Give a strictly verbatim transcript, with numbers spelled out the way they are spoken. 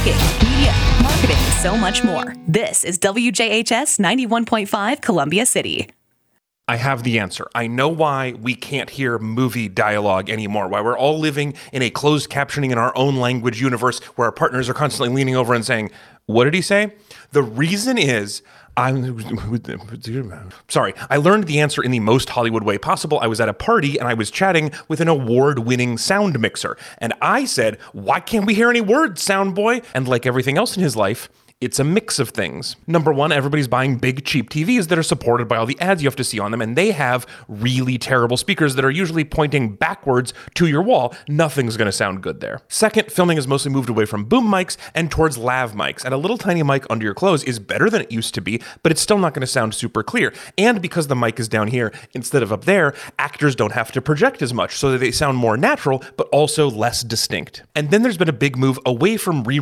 blogging, media, marketing, and so much more. This is W J H S ninety-one point five Columbia City. I have the answer. I know why we can't hear movie dialogue anymore, why we're all living in a closed captioning in our own language universe where our partners are constantly leaning over and saying, "What did he say?" The reason is, I'm sorry, I learned the answer in the most Hollywood way possible. I was at a party and I was chatting with an award-winning sound mixer. And I said, "Why can't we hear any words, sound boy?" And like everything else in his life, it's a mix of things. Number one, everybody's buying big, cheap T Vs that are supported by all the ads you have to see on them, and they have really terrible speakers that are usually pointing backwards to your wall. Nothing's gonna sound good there. Second, filming has mostly moved away from boom mics and towards lav mics, and a little tiny mic under your clothes is better than it used to be, but it's still not gonna sound super clear. And because the mic is down here instead of up there, actors don't have to project as much, so that they sound more natural, but also less distinct. And then there's been a big move away from re